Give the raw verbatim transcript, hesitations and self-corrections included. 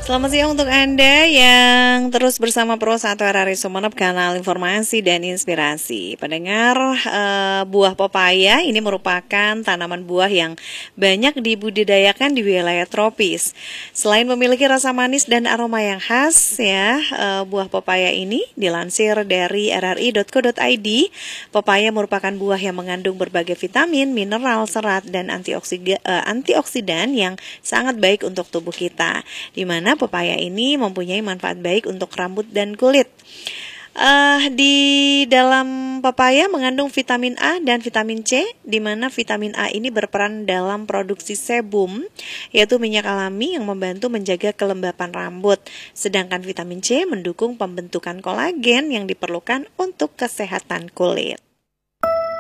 Selamat siang untuk Anda yang terus bersama Pro satu R R I Sumeneb, kanal informasi dan inspirasi. Pendengar, eh, buah pepaya ini merupakan tanaman buah yang banyak dibudidayakan di wilayah tropis. Selain memiliki rasa manis dan aroma yang khas, ya, eh, buah pepaya ini dilansir dari r r i dot co dot i d, pepaya merupakan buah yang mengandung berbagai vitamin, mineral, serat, dan antioksidan, eh, antioksidan yang sangat baik untuk tubuh kita, di mana pepaya ini mempunyai manfaat baik untuk rambut dan kulit. Uh, di dalam pepaya mengandung vitamin A dan vitamin C, di mana vitamin A ini berperan dalam produksi sebum, yaitu minyak alami yang membantu menjaga kelembapan rambut. Sedangkan vitamin C mendukung pembentukan kolagen yang diperlukan untuk kesehatan kulit.